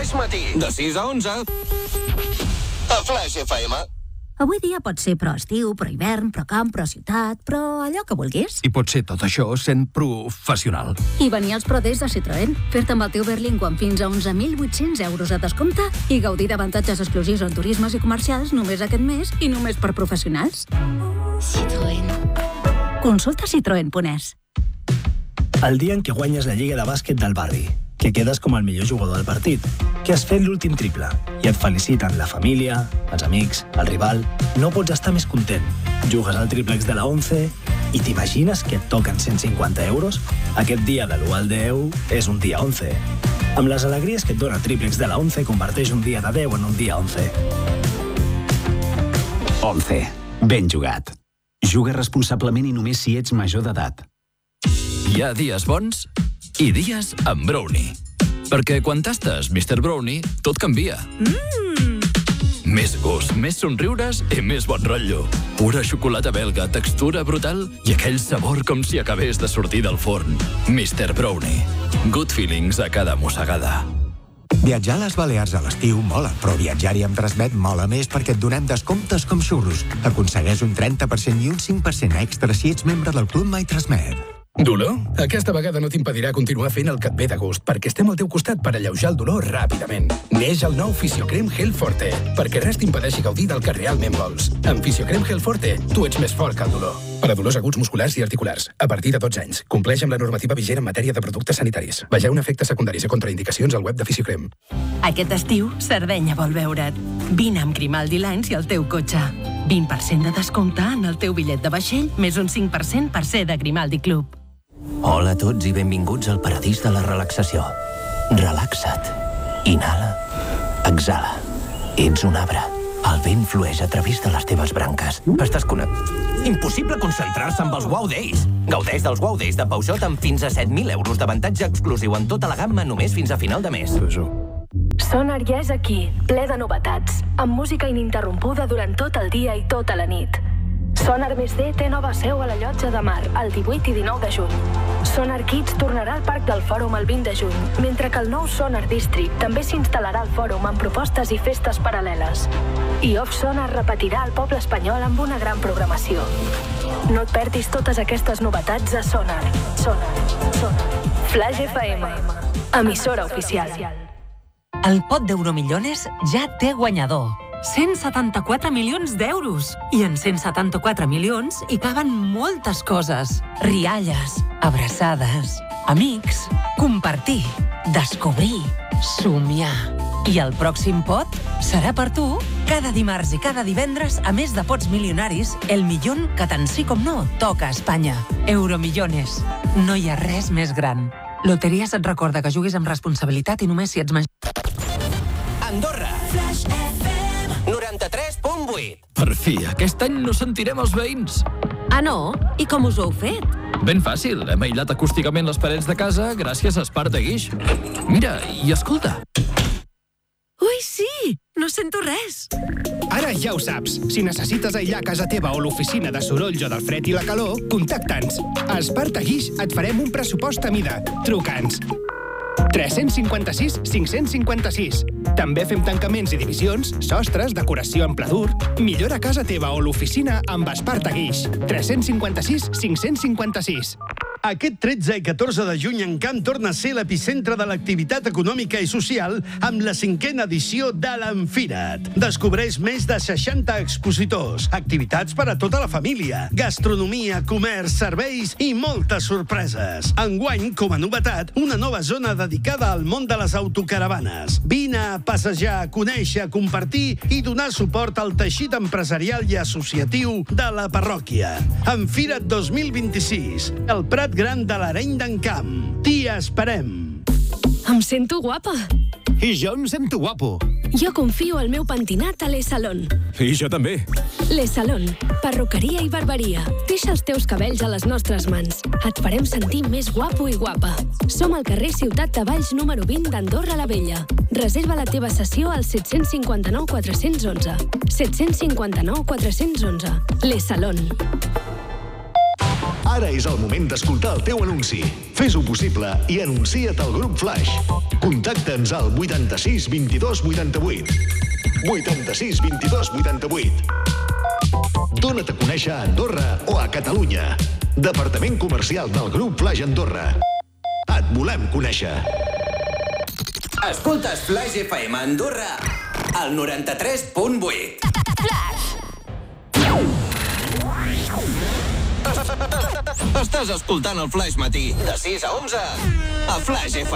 És matí, de 6 a 11. A Flash FM. Avui dia pot ser pro estiu, pro hivern, pro camp, pro ciutat, pro allò que vulguis. I pot ser tot això sent professional. I venir als Pro Days de Citroën, fer-te amb el teu Berlingo amb fins a 11.800 euros de descompte i gaudir d'avantatges exclusius en turismes i comercials només aquest mes i només per professionals. Citroën. Consulta citroen.es. El dia en què guanyes la lliga de bàsquet del barri, que quedes com el millor jugador del partit, que has fet l'últim triple i et feliciten la família, els amics, el rival, no pots estar més content. Jugues al triplex de la 11 i t'imagines que et toquen 150 euros? Aquest dia de l'1 al 10 és un dia 11. Amb les alegries que et dona el triplex de la 11, converteix un dia de 10 en un dia 11. 11. Ben jugat. Juga responsablement i només si ets major d'edat. Hi ha dies bons i dies amb Brownie. Perquè quan tastes Mr. Brownie, tot canvia. Més gust, més somriures i més bon rotllo. Pura xocolata belga, textura brutal i aquell sabor com si acabés de sortir del forn. Mr. Brownie. Good feelings a cada mossegada. Viatjar a les Balears a l'estiu mola, però viatjar-hi amb Transmet mola més perquè et donem descomptes com xurros. Aconsegueix un 30% i un 5% extra si ets membre del Club My Transmet. Dolor? Aquesta vegada no t'impedirà continuar fent el que et ve de gust, perquè estem al teu costat per alleujar el dolor ràpidament. Neix el nou Fisiocrem Gel Forte, perquè res t'impedeixi gaudir del que realment vols. Amb Fisiocrem Gel Forte, tu ets més fort que el dolor. Per a dolors aguts musculars i articulars, a partir de 12 anys. Compleix amb la normativa vigent en matèria de productes sanitaris. Vegeu efectes secundaris i contraindicacions al web de Fisiocrem. Aquest estiu, Sardenya vol veure't. Vine amb Grimaldi Lines i el teu cotxe. 20% de descompte en el teu bitllet de vaixell, més un 5% per ser de Grimaldi Club. Hola a tots i benvinguts al paradís de la relaxació. Relaxa't. Inhala. Exhala. Ets un arbre. El vent flueix a través de les teves branques. Estàs connectat. Impossible concentrar-se amb els Wow Days. Gaudeix dels Wow Days de Peugeot amb fins a 7.000 euros d'avantatge exclusiu en tota la gamma només fins a final de mes. Sonar ja és aquí, ple de novetats, amb música ininterrompuda durant tot el dia i tota la nit. Sonar Més D té nova seu a la Llotja de Mar, el 18 i 19 de juny. Sonar Kids tornarà al Parc del Fòrum el 20 de juny, mentre que el nou Sonar District també s'instal·larà al Fòrum amb propostes i festes paral·leles. I Off Sonar repetirà al poble espanyol amb una gran programació. No et perdis totes aquestes novetats a Sonar. Flash FM, emissora oficial. El pot d'Euromillones ja té guanyador. 174 milions d'euros. I en 174 milions hi caben moltes coses. Rialles, abraçades, amics, compartir, descobrir, somiar. I el pròxim pot serà per tu. Cada dimarts i cada divendres, a més de pots milionaris, el millón que tant sí com no toca a Espanya. Euromillones. No hi ha res més gran. Loteries et recorda que juguis amb responsabilitat i només si ets major. Andorra. 93.8. Per fi, aquest any no sentirem els veïns. Ah, no? I com us ho heu fet? Ben fàcil, hem aïllat acústicament les parets de casa gràcies a Sparta Guix. Mira, i escolta. Ui, sí! No sento res. Ara ja ho saps. Si necessites aïllar casa teva o l'oficina de sorolls o del fred i la calor, contacta'ns. A Sparta Guix et farem un pressupost a mida. Truca'ns. 356 556. També fem tancaments i divisions, sostres, decoració en pladur. Millora casa teva o l'oficina amb Sparta Guix. 356 556. Aquest 13 i 14 de juny en Camp torna a ser l'epicentre de l'activitat econòmica i social amb la 5a edició de l'Enfira't. Descobreix més de 60 expositors, activitats per a tota la família, gastronomia, comerç, serveis i moltes sorpreses. Enguany, com a novetat, una nova zona dedicada al món de les autocaravanes. Vine a passejar, a conèixer, a compartir i donar suport al teixit empresarial i associatiu de la parròquia. Enfira't 2026. El Prat Gran de l'Areny d'en Camp. T'hi esperem. Em sento guapa. I jo em sento guapo. Jo confio el meu pentinat a Les Salon. I jo també. Les Salon, perruqueria i barberia. Deixa els teus cabells a les nostres mans. Et farem sentir més guapo i guapa. Som al carrer Ciutat de Valls número 20 d'Andorra la Vella. Reserva la teva sessió al 759 411. 759 411. Les Salon. Ara és el moment d'escoltar el teu anunci. Fes-ho possible i anuncia't al grup Flaix. Contacta'ns al 86 22 88. 86 22 88. Dóna't a conèixer a Andorra o a Catalunya. Departament Comercial del grup Flaix Andorra. Et volem conèixer. Escoltes Flaix FM Andorra al 93.8. Flaix! Estàs escoltant el Flaix Matí, de 6 a 11, a Flaix FM.